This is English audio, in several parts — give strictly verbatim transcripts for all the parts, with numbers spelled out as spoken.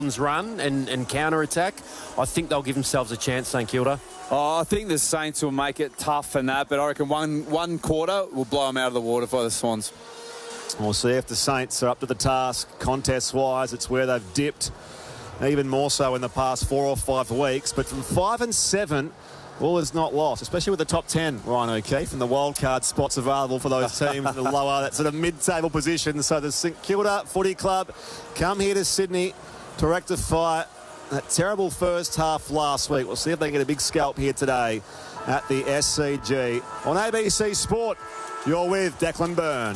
run and, and counter-attack, I think they'll give themselves a chance, St Kilda. Oh, I think the Saints will make it tough and that, but I reckon one one quarter will blow them out of the water for the Swans. We'll see if the Saints are up to the task. Contest-wise, it's where they've dipped, even more so in the past four or five weeks. But from five and seven, all is not lost, especially with the top ten, Ryan O'Keefe, and the wildcard spots available for those teams in the lower, that sort of mid-table position. So the St Kilda Footy Club come here to Sydney to rectify that terrible first half last week. We'll see if they can get a big scalp here today at the S C G. On A B C Sport, you're with Declan Byrne.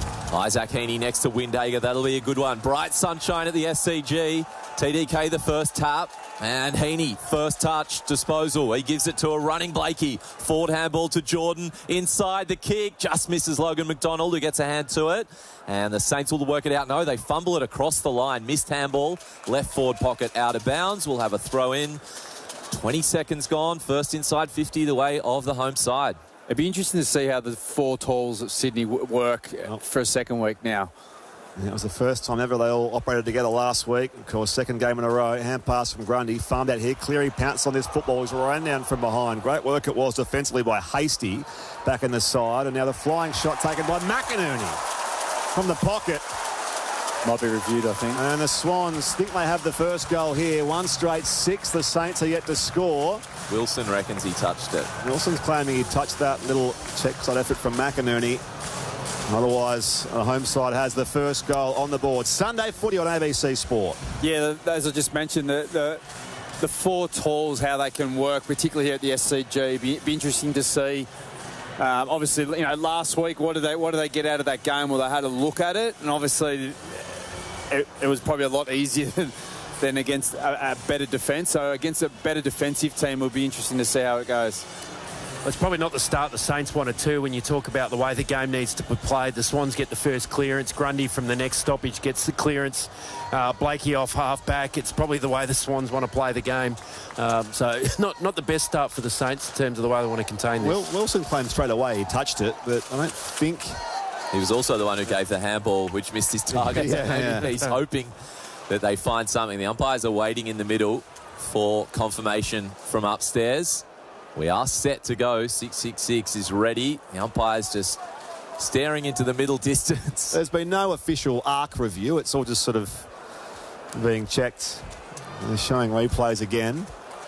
Isaac Heaney next to Windhager. That'll be a good one. Bright sunshine at the S C G. T D K the first tap. And Heaney, first touch, disposal. He gives it to a running Blakey. Forward handball to Jordan. Inside the kick. Just misses Logan McDonald, who gets a hand to it. And the Saints will work it out. No, they fumble it across the line. Missed handball. Left forward pocket out of bounds. We'll have a throw in. twenty seconds gone. First inside fifty the way of the home side. It'd be interesting to see how the four talls at Sydney work for a second week now. It was the first time ever they all operated together last week. Of course, second game in a row. Hand pass from Grundy. Farmed out here. Cleary pounced on this football. He's ran down from behind. Great work it was defensively by Hasty back in the side. And now the flying shot taken by McInerney from the pocket. Might be reviewed, I think. And the Swans think they have the first goal here. One straight six. The Saints are yet to score. Wilson reckons he touched it. Wilson's claiming he touched that little check side effort from McInerney. Otherwise, the home side has the first goal on the board. Sunday footy on A B C Sport. Yeah, as I just mentioned, the the, the four talls, how they can work, particularly here at the S C G, be, be interesting to see. Um, obviously, you know, last week, what did they what did they get out of that game? Well, they had a look at it, and obviously, it, it was probably a lot easier than, than against a, a better defence. So against a better defensive team, it'll be interesting to see how it goes. It's probably not the start the Saints wanted to when you talk about the way the game needs to be played. The Swans get the first clearance. Grundy from the next stoppage gets the clearance. Uh, Blakey off half-back. It's probably the way the Swans want to play the game. Um, so not not the best start for the Saints in terms of the way they want to contain this. Will, Wilson claimed straight away he touched it, but I don't think... He was also the one who gave the handball, which missed his target. yeah, yeah. He's hoping that they find something. The umpires are waiting in the middle for confirmation from upstairs. We are set to go. six six six is ready. The umpire's just staring into the middle distance. There's been no official arc review. It's all just sort of being checked. They're showing replays again.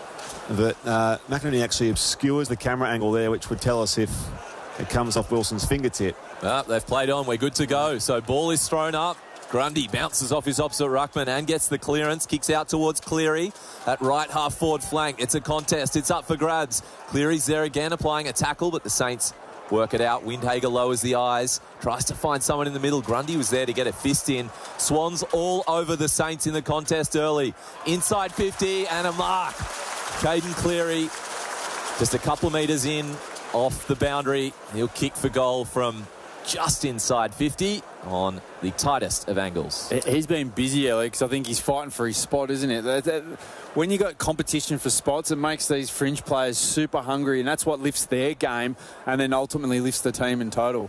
But uh, McInerney actually obscures the camera angle there, which would tell us if it comes off Wilson's fingertip. Ah, they've played on. We're good to go. So ball is thrown up. Grundy bounces off his opposite ruckman and gets the clearance. Kicks out towards Cleary. At right half forward flank. It's a contest. It's up for grabs. Cleary's there again applying a tackle, but the Saints work it out. Windhager lowers the eyes. Tries to find someone in the middle. Grundy was there to get a fist in. Swans all over the Saints in the contest early. Inside fifty and a mark. Caden Cleary just a couple of metres in off the boundary. He'll kick for goal from just inside fifty on the tightest of angles. He's been busy, Alex. I think he's fighting for his spot, isn't it? That, that, when you got competition for spots, it makes these fringe players super hungry, and that's what lifts their game and then ultimately lifts the team in total.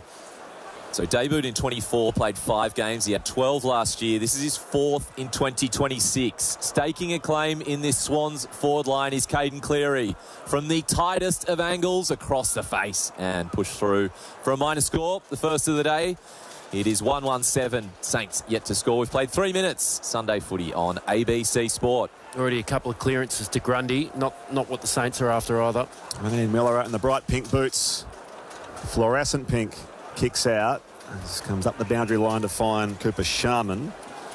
So debuted in twenty-four, played five games. He had twelve last year. This is his fourth in twenty twenty-six. Staking a claim in this Swans forward line is Caden Cleary. From the tightest of angles across the face and push through for a minor score. The first of the day. It is one one seven. Saints yet to score. We've played three minutes. Sunday footy on A B C Sport. Already a couple of clearances to Grundy. Not not what the Saints are after either. And then Miller out in the bright pink boots. Fluorescent pink. Kicks out. Just comes up the boundary line to find Cooper Sharman.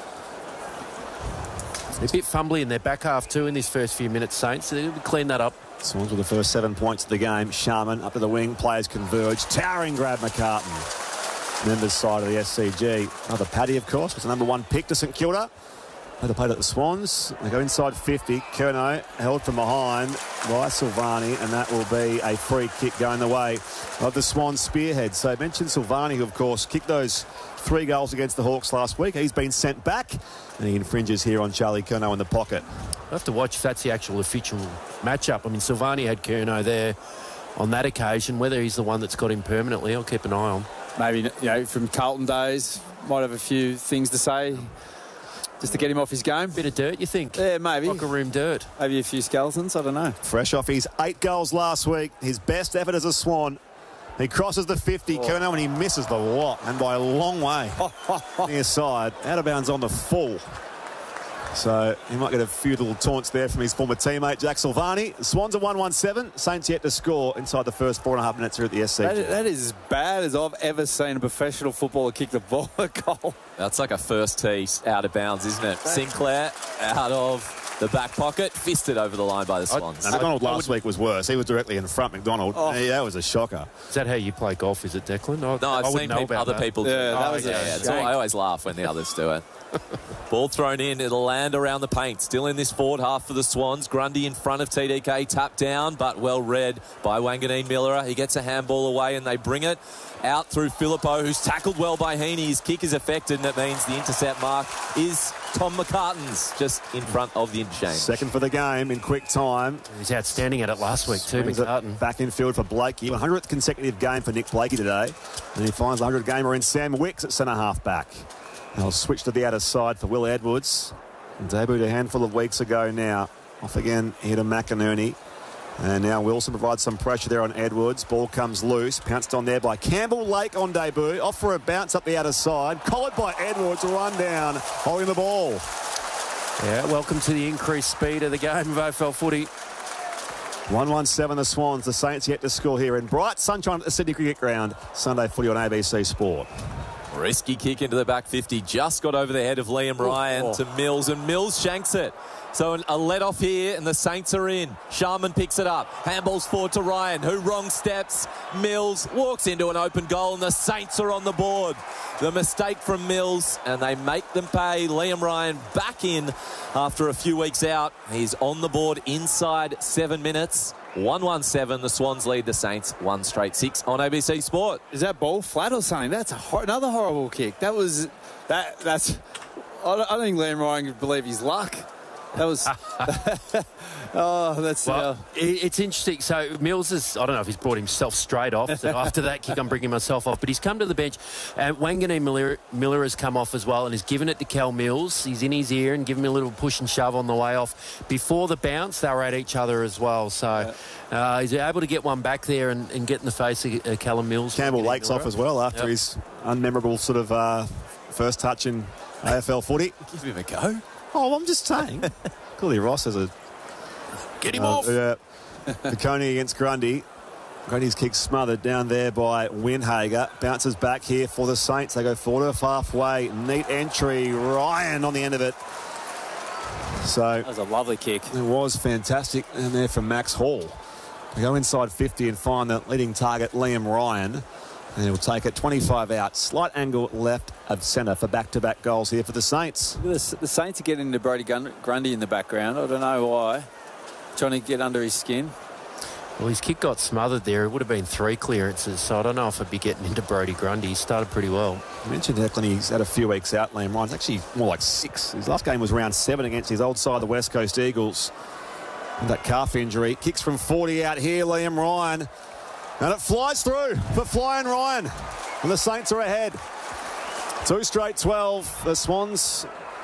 They're a bit fumbly in their back half too in this first few minutes, Saints. So they'll clean that up. Swans with the first seven points of the game. Sharman up to the wing. Players converge. Towering grab McCartan. Members side of the S C G. Another Paddy, of course, was the number one pick to St Kilda. They played at the Swans. They go inside fifty. Curnow held from behind by Silvani, and that will be a free kick going the way of the Swans spearhead. So I mentioned Silvani, who, of course, kicked those three goals against the Hawks last week. He's been sent back, and he infringes here on Charlie Curnow in the pocket. We'll have to watch if that's the actual official matchup. I mean, Silvani had Curnow there on that occasion. Whether he's the one that's got him permanently, I'll keep an eye on. Maybe, you know, from Carlton days, might have a few things to say. just to get him off his game. Bit of dirt, you think? Yeah, maybe. Locker room dirt. Maybe a few skeletons, I don't know. Fresh off his eight goals last week, his best effort as a Swan. He crosses the fifty, oh. Curnow, and he misses the lot, and by a long way. Near side, out of bounds on the full. So he might get a few little taunts there from his former teammate, Jack Silvani. The Swans are one one seven. Saints yet to score inside the first four and a half minutes here at the S C G. That is, that is as bad as I've ever seen a professional footballer kick the ball a goal. That's like a first tee out of bounds, isn't it? Sinclair out of the back pocket, fisted over the line by the Swans. I, McDonald last week was worse. He was directly in front, McDonald. Oh. Yeah, that was a shocker. Is that how you play golf, is it, Declan? I, no, I've I seen people, other that. people do yeah, that oh, was yeah, yeah. All, I always laugh when the others do it. Ball thrown in, it'll land around the paint. Still in this forward half for the Swans. Grundy in front of T D K, tapped down, but well read by Wanganeen Miller. He gets a handball away and they bring it out through Filippo, who's tackled well by Heaney. His kick is affected, and it means the intercept mark is Tom McCartan's, just in front of the interchange. Second for the game in quick time. He was outstanding at it last week too, McCartan. Back in field for Blakey. one hundredth consecutive game for Nick Blakey today. And he finds the one hundred gamer in Sam Wicks at centre half back. They'll switch to the outer side for Will Edwards. Debuted a handful of weeks ago now. Off again here to McInerney. And now Wilson provides some pressure there on Edwards. Ball comes loose. Pounced on there by Campbell Lake on debut. Off for a bounce up the outer side. Collared by Edwards. Run down. Holding the ball. Yeah, welcome to the increased speed of the game of A F L footy. one one seven the Swans. The Saints yet to score here in bright sunshine at the Sydney Cricket Ground. Sunday footy on A B C Sport. Risky kick into the back fifty. Just got over the head of Liam Ryan oh, oh. to Mills, and Mills shanks it. So a let off here, and the Saints are in. Sharman picks it up. Handballs forward to Ryan, who wrong steps. Mills walks into an open goal, and the Saints are on the board. The mistake from Mills, and they make them pay. Liam Ryan back in after a few weeks out. He's on the board inside seven minutes. one one seven, the Swans lead the Saints one straight six on A B C Sport. Is that ball flat or something? That's a hor- another horrible kick. That was that. That's. I don't, I don't think Liam Ryan could believe his luck. That was. oh, that's. Well, uh, it's interesting. So Mills is. I don't know if he's brought himself straight off. So after that kick, I'm bringing myself off. But he's come to the bench. And Wanganeen Miller, Miller has come off as well, and he's given it to Cal Mills. He's in his ear and given him a little push and shove on the way off. Before the bounce, they were at each other as well. So uh, he's able to get one back there and, and get in the face of uh, Callum Mills. Campbell Lake's off as well after yep. his unmemorable sort of uh, first touch in A F L footy. Give him a go. Oh, I'm just saying. Clearly Ross has a... Get him uh, off! Yeah. The Coney against Grundy. Grundy's kick smothered down there by Winhager. Bounces back here for the Saints. They go forward of halfway. Neat entry. Ryan on the end of it. So... That was a lovely kick. It was fantastic. And there from Max Hall. They go inside fifty and find the leading target, Liam Ryan. And he'll take it twenty-five out. Slight angle left of centre for back-to-back goals here for the Saints. The, the Saints are getting into Brody Grundy in the background. I don't know why. Trying to get under his skin. Well, his kick got smothered there. It would have been three clearances, so I don't know if I'd be getting into Brody Grundy. He started pretty well. You mentioned Declan, he's had a few weeks out, Liam Ryan's actually more like six. His last game was round seven against his old side, the West Coast Eagles. And that calf injury. Kicks from forty out here, Liam Ryan. And it flies through for Flying Ryan. And the Saints are ahead. Two straight twelve. The Swans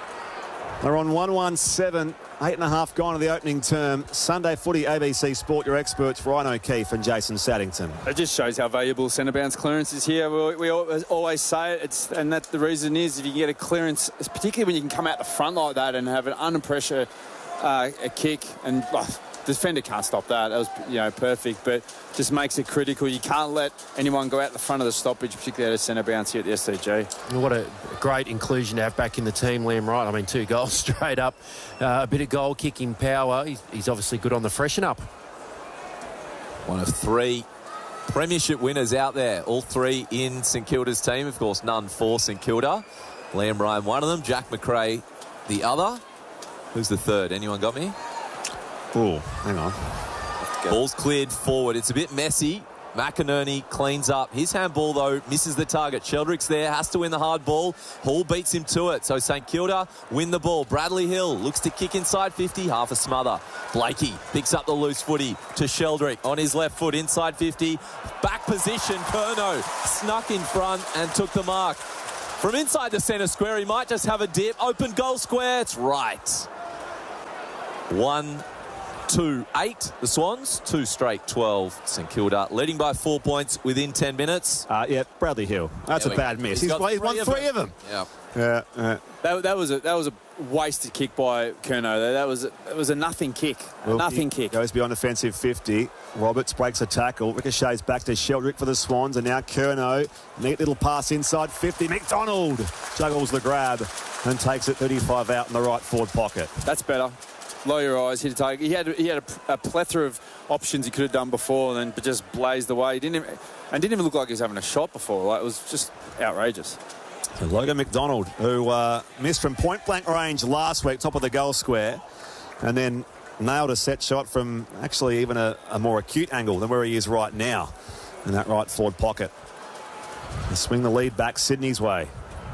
are on one one seven. Eight and a half gone to the opening term. Sunday footy, A B C Sport, your experts, Ryan O'Keefe and Jason Saddington. It just shows how valuable centre bounce clearance is here. We, we always say it, it's, and that the reason is if you get a clearance, particularly when you can come out the front like that and have an under pressure uh, a kick, and oh, the defender can't stop that. That was, you know, perfect, but just makes it critical. You can't let anyone go out the front of the stoppage, particularly at a centre bounce here at the S C G. What a great inclusion to have back in the team, Liam Wright. I mean, two goals straight up, uh, a bit of goal kicking power. He's, he's obviously good on the freshen up. One of three premiership winners out there, all three in St Kilda's team. Of course, none for St Kilda. Liam Ryan, one of them. Jack McRae, the other. Who's the third? Anyone got me? Oh, hang on. Ball's cleared forward. It's a bit messy. McInerney cleans up. His handball, though, misses the target. Sheldrick's there, has to win the hard ball. Hall beats him to it. So St Kilda win the ball. Bradley Hill looks to kick inside fifty, half a smother. Blakey picks up the loose footy to Sheldrick on his left foot, inside fifty. Back position, Curnow snuck in front and took the mark. From inside the centre square, he might just have a dip. Open goal square. It's right. One, two, eight. The Swans. Two straight, twelve. St Kilda leading by four points within ten minutes. Uh, yeah, Bradley Hill. That's There a we bad go. miss. He's He's, got he's won three of three them. of them. Yeah. Yeah, yeah. That, that was a that was a wasted kick by Curnow. That was a, that was a nothing kick. A Wilkie nothing kick. Goes beyond offensive fifty. Roberts breaks a tackle. Ricochets back to Sheldrick for the Swans. And now Curnow. Neat little pass inside fifty. McDonald juggles the grab and takes it thirty-five out in the right forward pocket. That's better. Lower your eyes. Hit a take. He had he had a, a plethora of options he could have done before, and then just blazed away. He didn't even, and didn't even look like he was having a shot before. Like, it was just outrageous. So Logan McDonald, who uh, missed from point-blank range last week, top of the goal square, and then nailed a set shot from actually even a, a more acute angle than where he is right now in that right forward pocket. They swing the lead back Sydney's way.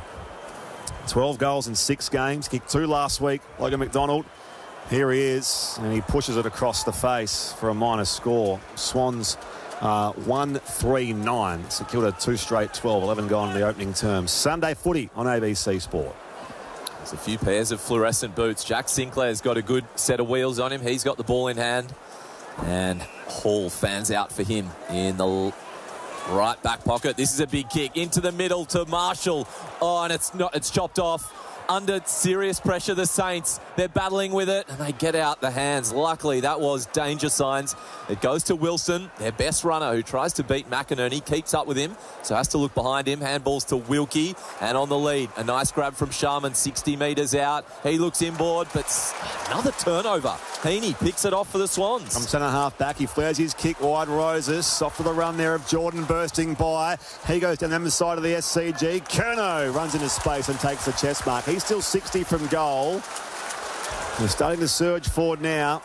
twelve goals in six games. Kicked two last week, Logan McDonald. Here he is, and he pushes it across the face for a minor score. Swans uh, one three nine. St Kilda two straight twelve, eleven gone in the opening term. Sunday footy on A B C Sport. There's a few pairs of fluorescent boots. Jack Sinclair's got a good set of wheels on him. He's got the ball in hand. And Hall fans out for him in the right back pocket. This is a big kick into the middle to Marshall. Oh, and it's not, it's chopped off. Under serious pressure, the Saints, they're battling with it, and they get out the hands. Luckily, that was danger signs. It goes to Wilson, their best runner, who tries to beat McInerney, keeps up with him, so has to look behind him. Handballs to Wilkie, and on the lead, a nice grab from Sharman, sixty metres out. He looks inboard, but another turnover. Heaney picks it off for the Swans. From centre half back, he flares his kick wide. Roses, off to the run there of Jordan bursting by. He goes down the side of the S C G. Curnow runs into space and takes the chest mark. He's still sixty from goal. They're starting to surge forward now.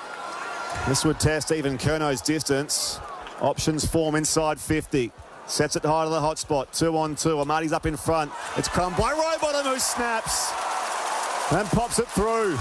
This would test even Curnow's distance. Options form inside fifty. Sets it high to the hot spot. Two on two. Amati's up in front. It's crumbed by Rowbottom, who snaps and pops it through.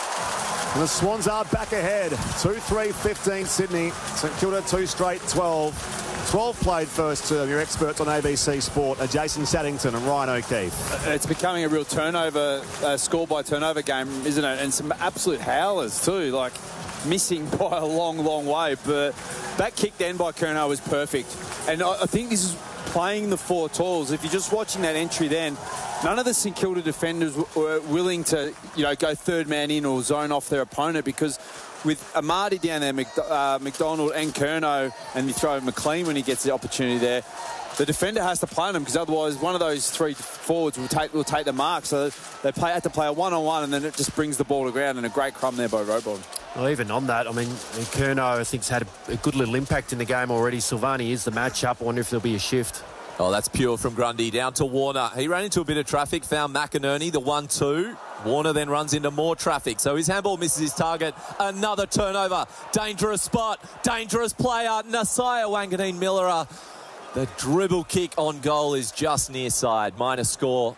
And the Swans are back ahead. two three fifteen Sydney. St Kilda two straight twelve. twelve played first term. Your experts on A B C Sport are Jason Saddington and Ryan O'Keefe. It's becoming a real turnover, uh, score by turnover game, isn't it? And some absolute howlers too, like missing by a long, long way. But that kick then by Curnow was perfect. And I, I think this is playing the four talls. If you're just watching that entry then, none of the St Kilda defenders were willing to, you know, go third man in or zone off their opponent, because with Amati down there, Mc, uh, McDonald and Curnow, and you throw McLean when he gets the opportunity there, the defender has to play on them, because otherwise one of those three forwards will take will take the mark. So they play, have to play a one-on-one, and then it just brings the ball to ground, and a great crumb there by Rowbottom. Well, even on that, I mean, Curnow, I think, has had a, a good little impact in the game already. Silvani is the matchup. I wonder if there'll be a shift. Oh, that's pure from Grundy down to Warner. He ran into a bit of traffic, found McInerney, the one two. Warner then runs into more traffic. So his handball misses his target. Another turnover. Dangerous spot. Dangerous player. Nasiah Wanganeen Miller. The dribble kick on goal is just near side. Minor score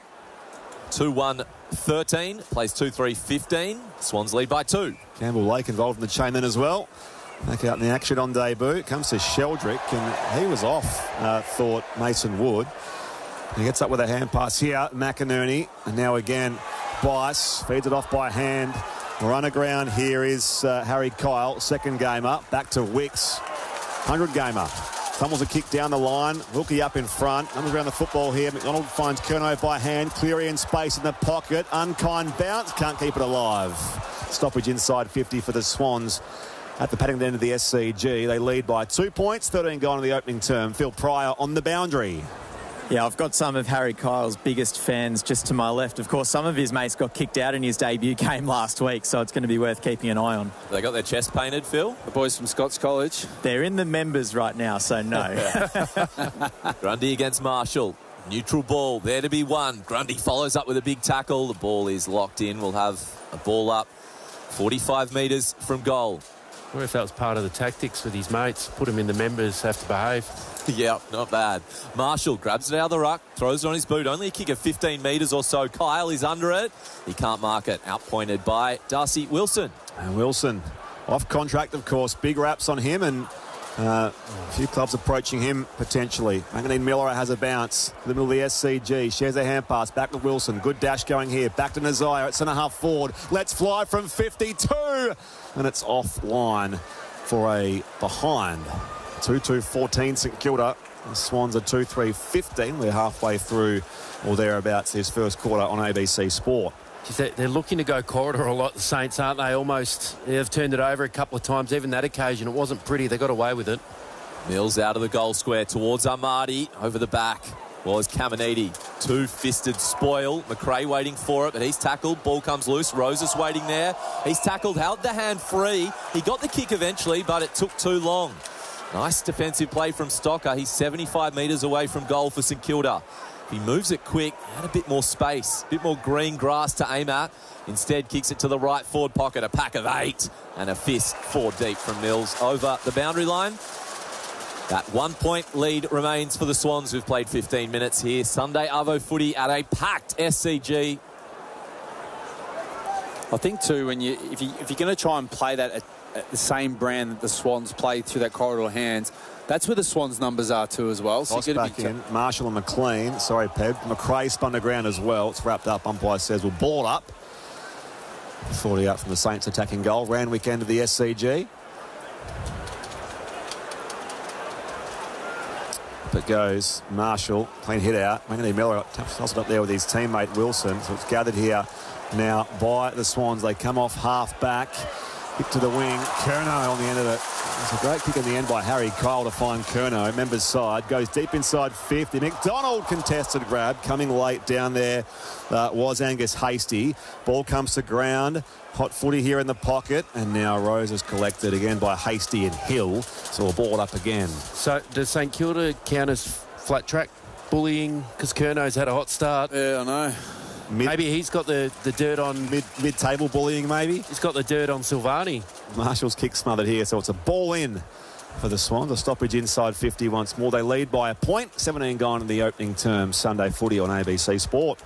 two one thirteen. Plays two three fifteen. Swans lead by two. Campbell Lake involved in the chain then as well. Back out in the action on debut. Comes to Sheldrick, and he was off, uh, thought Mason Wood. He gets up with a hand pass here. McInerney, and now again Bice feeds it off by hand. Run aground here is uh, Harry Kyle, second game up. Back to Wicks, hundred gamer. Fumbles a kick down the line. Wilkie up in front. Numbers around the football here. McDonald finds Curnow by hand. Cleary in space in the pocket. Unkind bounce. Can't keep it alive. Stoppage inside fifty for the Swans. At the Paddington end of the S C G, they lead by two points. thirteen gone in the opening term. Phil Pryor on the boundary. Yeah, I've got some of Harry Kyle's biggest fans just to my left. Of course, some of his mates got kicked out in his debut game last week, so it's going to be worth keeping an eye on. They got their chest painted, Phil? The boys from Scots College. They're in the members right now, so no. Grundy against Marshall. Neutral ball, there to be won. Grundy follows up with a big tackle. The ball is locked in. We'll have a ball up forty-five metres from goal. I wonder if that was part of the tactics with his mates. Put him in the members, have to behave. Yeah, not bad. Marshall grabs it out of the ruck, throws it on his boot. Only a kick of fifteen metres or so. Kyle is under it. He can't mark it. Outpointed by Darcy Wilson. And Wilson, off contract, of course. Big raps on him, and Uh, a few clubs approaching him potentially. McInerney Miller has a bounce. In the middle of the S C G. Shares a hand pass. Back to Wilson. Good dash going here. Back to Nazire at centre half forward. Let's fly from fifty-two. And it's offline for a behind. two two fourteen St Kilda. The Swans are two three fifteen. We're halfway through or thereabouts this first quarter on A B C Sport. They're looking to go corridor a lot, the Saints, aren't they? Almost. They've turned it over a couple of times. Even that occasion, it wasn't pretty. They got away with it. Mills out of the goal square towards Armadi. Over the back was Caminiti. Two-fisted spoil. McRae waiting for it, but he's tackled. Ball comes loose. Roses waiting there. He's tackled, held the hand free. He got the kick eventually, but it took too long. Nice defensive play from Stocker. He's seventy-five metres away from goal for St Kilda. If he moves it quick, had a bit more space, a bit more green grass to aim at. Instead, kicks it to the right forward pocket. A pack of eight and a fist four deep from Mills over the boundary line. That one-point lead remains for the Swans, who've played fifteen minutes here. Sunday Arvo footy at a packed S C G. I think too, when you if you if you're going to try and play that at, at the same brand that the Swans play through that corridor hands, that's where the Swans' numbers are too as well. So Boss back in. Marshall and McLean. Sorry, Peb. McRae spun the ground as well. It's wrapped up. Umpire says we'll ball it up. forty out from the Saints attacking goal. Round weekend of the S C G. Up it goes. Marshall. Clean hit out. McInerney Miller tosses it up there with his teammate Wilson. So it's gathered here now by the Swans. They come off half back. Kick to the wing. Curnow on the end of it. It's a great kick in the end by Harry Kyle to find Curnow. Members side. Goes deep inside fifty. McDonald contested grab. Coming late down there uh, was Angus Hasty. Ball comes to ground. Hot footy here in the pocket. And now Rose is collected again by Hasty and Hill. So we'll ball it up again. So does St Kilda count as flat track bullying? Because Curnow's had a hot start. Yeah, I know. Mid, maybe he's got the, the dirt on... Mid, mid-table bullying, maybe? He's got the dirt on Silvani. Marshall's kick smothered here, so it's a ball in for the Swans. A stoppage inside fifty once more. They lead by a point. seventeen gone in the opening term. Sunday footy on A B C Sport.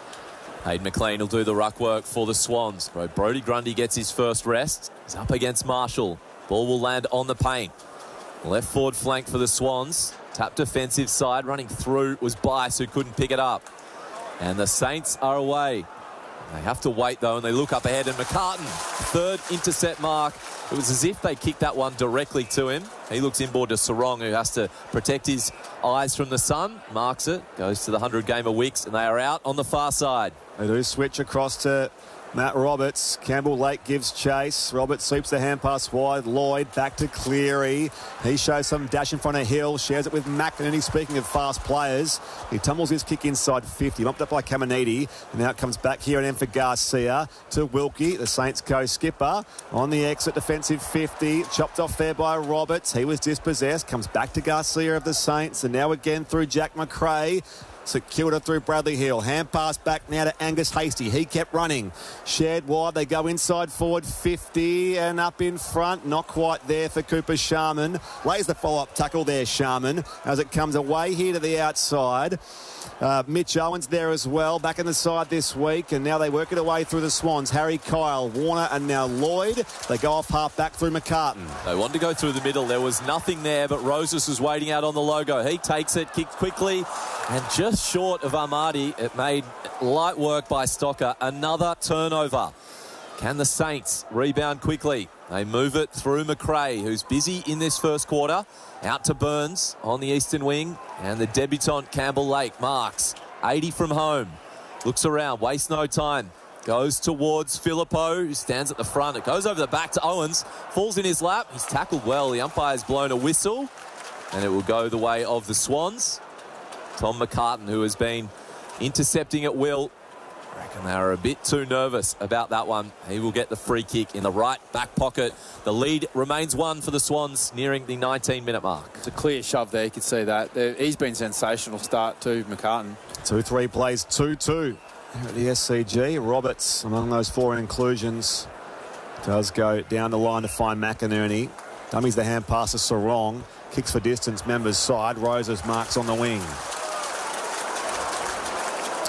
Hayden McLean will do the ruck work for the Swans. Brodie Grundy gets his first rest. He's up against Marshall. Ball will land on the paint. Left forward flank for the Swans. Tap defensive side. Running through was Bice, who couldn't pick it up. And the Saints are away. They have to wait, though, and they look up ahead. And McCartan, third intercept mark. It was as if they kicked that one directly to him. He looks inboard to Sarong, who has to protect his eyes from the sun. Marks it, goes to the hundred-gamer Wicks, and they are out on the far side. They do switch across to Matt Roberts. Campbell Lake gives chase. Roberts sweeps the hand pass wide. Lloyd back to Cleary. He shows some dash in front of Hill. Shares it with McInerney. Speaking of fast players, he tumbles his kick inside fifty. Bumped up by Caminiti. And now it comes back here and in for Garcia to Wilkie, the Saints co-skipper. On the exit, defensive fifty. Chopped off there by Roberts. He was dispossessed. Comes back to Garcia of the Saints. And now again through Jack McRae. St Kilda through Bradley Hill. Hand pass back now to Angus Hasty. He kept running. Shared wide. They go inside forward fifty and up in front. Not quite there for Cooper Sharman. Lays the follow-up tackle there, Sharman, as it comes away here to the outside. Uh, Mitch Owens there as well, back in the side this week, and now they work it away through the Swans. Harry Kyle, Warner, and now Lloyd. They go off half back through McCartan. They wanted to go through the middle. There was nothing there, but Roses was waiting out on the logo. He takes it, kicks quickly, and just short of Armadi, it made light work by Stocker. Another turnover. Can the Saints rebound quickly? They move it through McRae, who's busy in this first quarter. Out to Burns on the eastern wing. And the debutant Campbell Lake marks. eighty from home. Looks around, wastes no time. Goes towards Filippo, who stands at the front. It goes over the back to Owens. Falls in his lap. He's tackled well. The umpire's blown a whistle. And it will go the way of the Swans. Tom McCartan, who has been intercepting at will. I reckon they were a bit too nervous about that one. He will get the free kick in the right back pocket. The lead remains one for the Swans, nearing the nineteen-minute mark. It's a clear shove there. You can see that. He's been sensational start too, McCartan. two three plays two two here at the S C G. Roberts, among those four inclusions, does go down the line to find McInerney. Dummies the hand pass to Sarong. Kicks for distance, members side. Roses marks on the wing.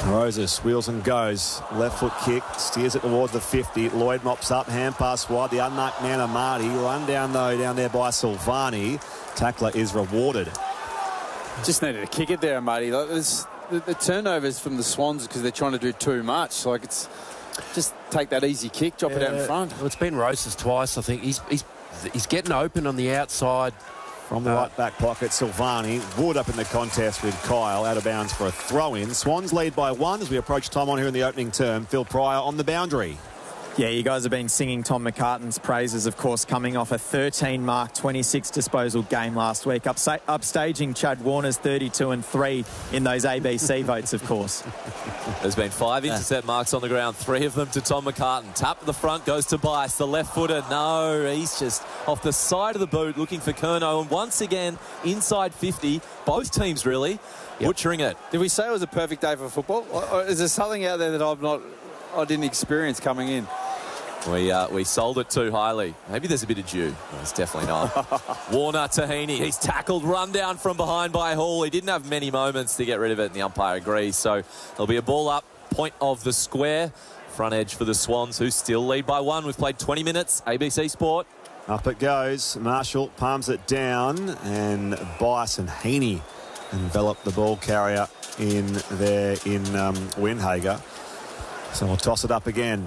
Roses wheels and goes. Left foot kick, steers it towards the fifty. Lloyd mops up, hand pass wide. The unmarked man, Amati. Run down, though, down there by Silvani. Tackler is rewarded. Just needed to kick it there, Amati. Like, the, the turnovers from the Swans because they're trying to do too much. Like, it's just take that easy kick, drop yeah, it out in front. Well, it's been Roses twice, I think. He's, he's, he's getting open on the outside. From the uh, right back pocket, Silvani. Wood up in the contest with Kyle, out of bounds for a throw-in. Swans lead by one as we approach time on here in the opening term. Phil Pryor on the boundary. Yeah, you guys have been singing Tom McCartan's praises, of course, coming off a thirteen mark, twenty-six disposal game last week, Upsa- upstaging Chad Warner's thirty-two and three in those A B C votes, of course. There's been five intercept marks on the ground, three of them to Tom McCartan. Tap at the front goes to Bice, the left footer. No, he's just off the side of the boot looking for Curnow. And once again, inside fifty, both teams really yep. butchering it. Did we say it was a perfect day for football? Or is there something out there that I've not, I didn't experience coming in? We uh, we sold it too highly. Maybe there's a bit of dew. No, it's definitely not. Warner Tahini. He's tackled, run down from behind by Hall. He didn't have many moments to get rid of it, and the umpire agrees. So there'll be a ball up, point of the square. Front edge for the Swans, who still lead by one. We've played twenty minutes. A B C Sport. Up it goes. Marshall palms it down, and Bice and Heaney envelop the ball carrier in there in um, Windhager. So we'll toss it up again.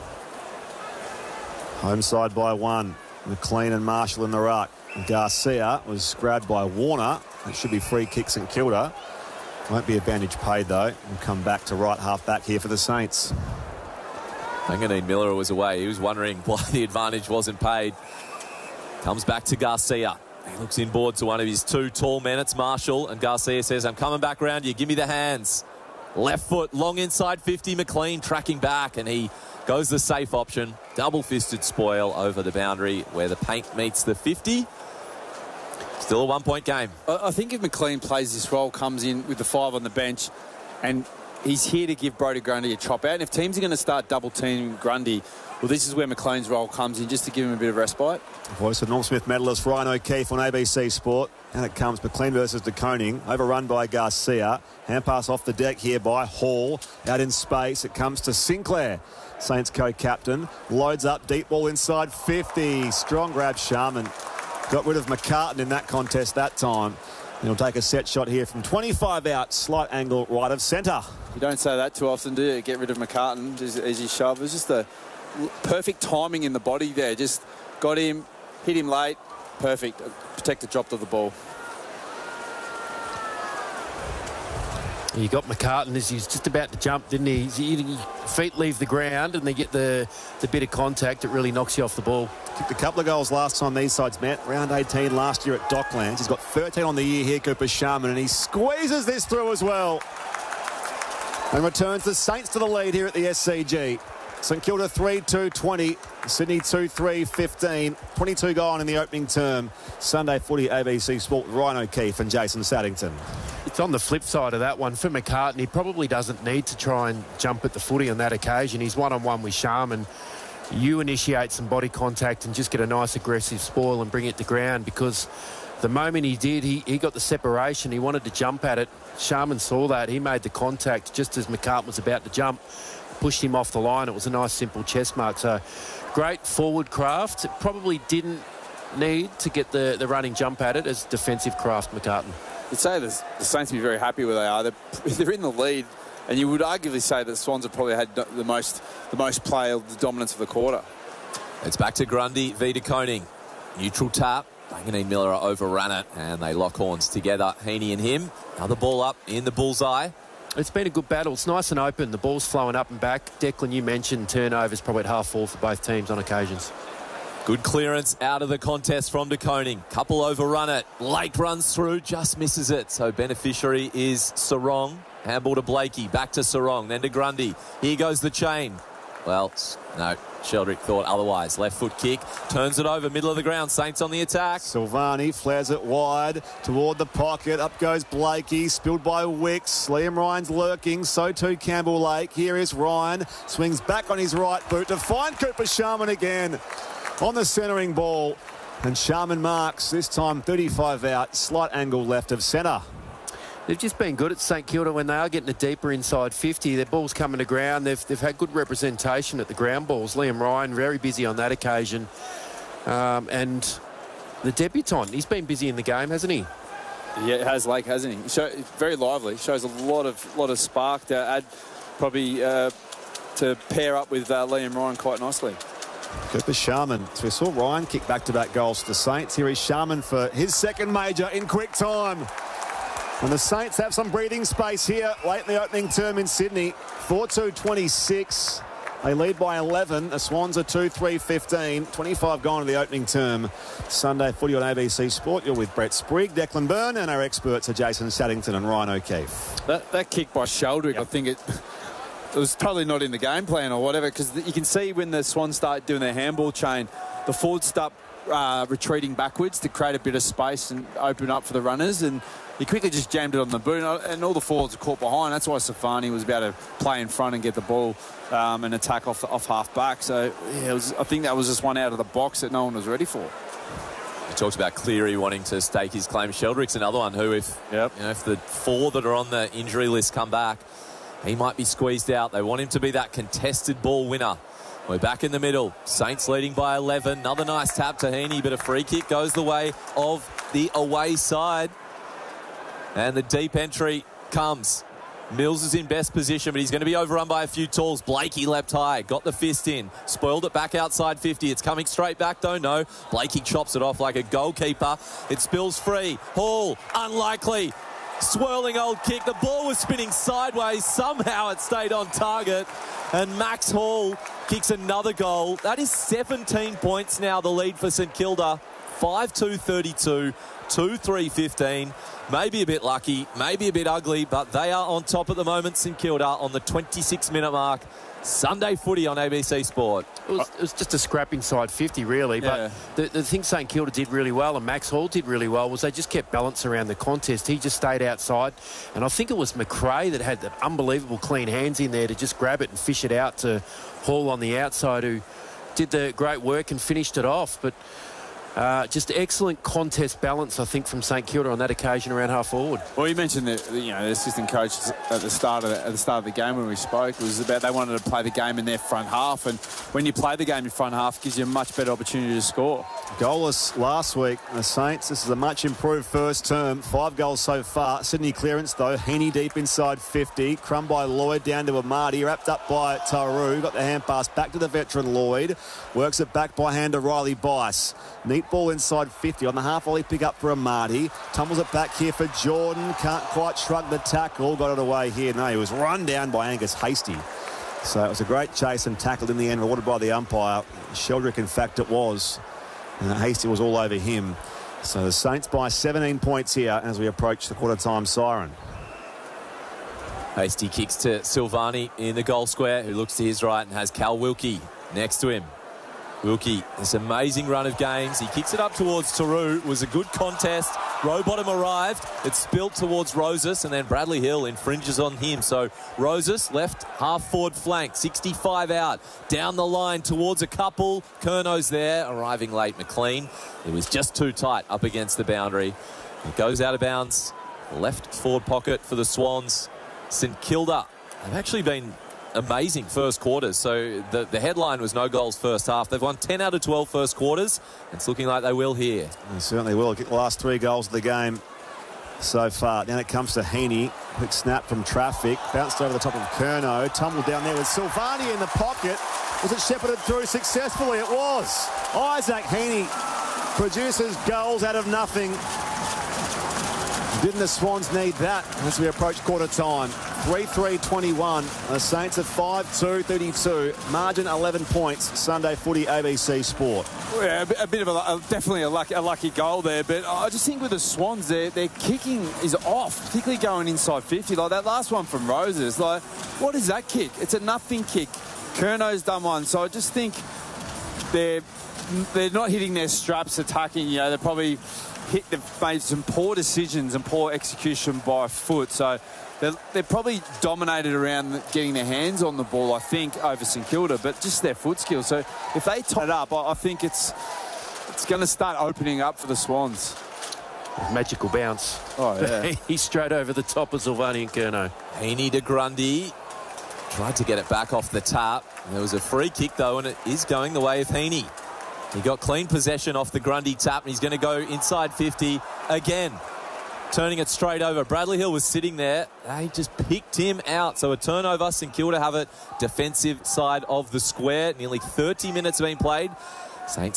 Home side by one. McLean and Marshall in the ruck. Garcia was grabbed by Warner. It should be free kick St Kilda. Won't be advantage paid, though. We'll come back to right half back here for the Saints. Manganine Miller was away. He was wondering why the advantage wasn't paid. Comes back to Garcia. He looks inboard to one of his two tall men. It's Marshall. And Garcia says, I'm coming back round you. Give me the hands. Left foot, long inside fifty. McLean tracking back, and he goes the safe option. Double-fisted spoil over the boundary where the paint meets the fifty. Still a one-point game. I think if McLean plays this role, comes in with the five on the bench, and he's here to give Brodie Grundy a chop out. And if teams are going to start double-teaming Grundy, well, this is where McLean's role comes in, just to give him a bit of respite. Voice of Norm Smith medalist Ryan O'Keefe on A B C Sport. And it comes McLean versus De Koning. Overrun by Garcia. Hand pass off the deck here by Hall. Out in space. It comes to Sinclair. Saints co-captain. Loads up. Deep ball inside fifty. Strong grab Sharman. Got rid of McCartan in that contest that time. And he'll take a set shot here from twenty-five out. Slight angle right of centre. You don't say that too often, do you? Get rid of McCartan as, as you shove. It was just the perfect timing in the body there. Just got him, hit him late. Perfect. Protector dropped of the ball. You got McCartan as he's just about to jump, didn't he? His feet leave the ground and they get the, the bit of contact. It really knocks you off the ball. Kicked a couple of goals last time these sides met. Round eighteen last year at Docklands. He's got thirteen on the year here, Cooper Sharman, and he squeezes this through as well. And returns the Saints to the lead here at the S C G. St Kilda three two twenty, Sydney two three fifteen, twenty-two gone in the opening term. Sunday footy, A B C Sport, Ryan O'Keefe and Jason Saddington. It's on the flip side of that one. For McCartan, he probably doesn't need to try and jump at the footy on that occasion. He's one-on-one with Sharman. You initiate some body contact and just get a nice aggressive spoil and bring it to ground, because the moment he did, he, he got the separation. He wanted to jump at it. Sharman saw that. He made the contact just as McCartan was about to jump. Pushed him off the line. It was a nice simple chest mark. So great forward craft. It probably didn't need to get the, the running jump at it as defensive craft, McCartan. You'd say the, the Saints would be very happy where they are. They're, they're in the lead, and you would arguably say that Swans have probably had the most the most play, the dominance of the quarter. It's back to Grundy v De Koning. Neutral tap. Manganine Miller overran it, and they lock horns together. Heaney and him. Another ball up in the bullseye. It's been a good battle. It's nice and open. The ball's flowing up and back. Declan, you mentioned turnovers probably at half full for both teams on occasions. Good clearance out of the contest from De Koning. Couple overrun it. Lake runs through, just misses it. So beneficiary is Sarong. Handball to Blakey. Back to Sarong. Then to Grundy. Here goes the chain. Well, no. Sheldrick thought otherwise. Left foot kick. Turns it over. Middle of the ground. Saints on the attack. Silvani flares it wide toward the pocket. Up goes Blakey. Spilled by Wicks. Liam Ryan's lurking. So too Campbell Lake. Here is Ryan. Swings back on his right boot to find Cooper Sharman again on the centering ball. And Sharman marks. This time thirty-five out. Slight angle left of centre. They've just been good at St Kilda when they are getting it deeper inside fifty. Their ball's coming to ground. They've, they've had good representation at the ground balls. Liam Ryan, very busy on that occasion. Um, and the debutant, he's been busy in the game, hasn't he? Yeah, it has, Lake, hasn't he? Show, very lively. Shows a lot of lot of spark to add, probably uh, to pair up with uh, Liam Ryan quite nicely. Cooper Sharman. So we saw Ryan kick back-to-back goals to the Saints. Here is Sharman for his second major in quick time. And the Saints have some breathing space here late in the opening term in Sydney. four two twenty-six. They lead by eleven. The Swans are two three fifteen. twenty-five gone to the opening term. Sunday footy on A B C Sport. You're with Brett Sprigg, Declan Byrne, and our experts are Jason Saddington and Ryan O'Keefe. That, that kick by Sheldrick, yep. I think it... It was totally not in the game plan or whatever, because you can see when the Swans start doing their handball chain, the forwards start uh, retreating backwards to create a bit of space and open up for the runners, and he quickly just jammed it on the boot, and all the forwards are caught behind. That's why Safani was able to play in front and get the ball um, and attack off, off half back. So yeah, it was, I think that was just one out of the box that no one was ready for. He talks about Cleary wanting to stake his claim. Sheldrick's another one who, if yep. you know, if the four that are on the injury list come back, he might be squeezed out. They want him to be that contested ball winner. We're back in the middle. Saints leading by eleven. Another nice tap to Heaney, but a free kick goes the way of the away side. And the deep entry comes. Mills is in best position, but he's going to be overrun by a few tools. Blakey leapt high, got the fist in, spoiled it back outside fifty. It's coming straight back, though. No, Blakey chops it off like a goalkeeper. It spills free. Hall, unlikely. Swirling old kick. The ball was spinning sideways. Somehow it stayed on target. And Max Hall kicks another goal. That is seventeen points now, the lead for St Kilda. five two thirty-two, two three fifteen. Maybe a bit lucky, maybe a bit ugly, but they are on top at the moment, St Kilda, on the twenty-six minute mark. Sunday footy on A B C Sport. It was, it was just a scrap inside fifty, really. Yeah. But the, the thing St Kilda did really well, and Max Hall did really well, was they just kept balance around the contest. He just stayed outside. And I think it was McRae that had the unbelievable clean hands in there to just grab it and fish it out to Hall on the outside, who did the great work and finished it off. But Uh, just excellent contest balance, I think, from St Kilda on that occasion around half forward. Well, you mentioned that, you know, the assistant coach at the start of the, at the start of the game when we spoke was about they wanted to play the game in their front half, and when you play the game in front half, it gives you a much better opportunity to score. Goalless last week, the Saints. This is a much improved first term. Five goals so far. Sydney clearance, though. Heaney deep inside fifty. Crumb by Lloyd down to Amadi. Wrapped up by Taru. Got the hand pass back to the veteran Lloyd. Works it back by hand to Riley Bice. Neat ball inside fifty. On the half volley pick up for Amadi. Tumbles it back here for Jordan. Can't quite shrug the tackle. Got it away here. No, he was run down by Angus Hasty. So it was a great chase and tackled in the end, rewarded by the umpire. Sheldrick, in fact, it was. And Hasty was all over him. So the Saints by seventeen points here as we approach the quarter-time siren. Hasty kicks to Silvani in the goal square, who looks to his right and has Cal Wilkie next to him. Wilkie, this amazing run of games. He kicks it up towards Taru. It was a good contest. Rowbottom arrived. It spilled towards Rosas, and then Bradley Hill infringes on him. So Rosas left half forward flank, sixty-five out. Down the line towards a couple. Kerno's there, arriving late. McLean. It was just too tight up against the boundary. It goes out of bounds. Left forward pocket for the Swans. St Kilda have actually been amazing first quarters. So the, the headline was no goals first half. They've won ten out of twelve first quarters. It's looking like they will here. They certainly will. Get the last three goals of the game so far. Now it comes to Heaney. Quick snap from traffic. Bounced over the top of Curnow. Tumbled down there with Silvani in the pocket. Was it shepherded through successfully? It was. Isaac Heaney produces goals out of nothing. Didn't the Swans need that as we approach quarter time? three three twenty-one. The Saints at five two thirty-two. Margin eleven points. Sunday footy, A B C Sport. Yeah, a bit of a, a definitely a lucky, a lucky goal there, but I just think with the Swans, their their kicking is off, particularly going inside fifty. Like that last one from Roses. Like, what is that kick? It's a nothing kick. Kernow's done one, so I just think they're they're not hitting their straps attacking. You know, they're probably hit. They've made some poor decisions and poor execution by foot. So they're, they're probably dominated around getting their hands on the ball, I think, over St Kilda, but just their foot skills. So if they tie it up, I, I think it's it's going to start opening up for the Swans. Magical bounce. Oh, yeah. He's straight over the top of Silvani and Curnow. Heaney to Grundy. Tried to get it back off the tap. There was a free kick, though, and it is going the way of Heaney. He got clean possession off the Grundy tap, and he's going to go inside fifty again. Turning it straight over. Bradley Hill was sitting there. They just picked him out. So a turnover. St Kilda have it. Defensive side of the square. Nearly thirty minutes being played. Saints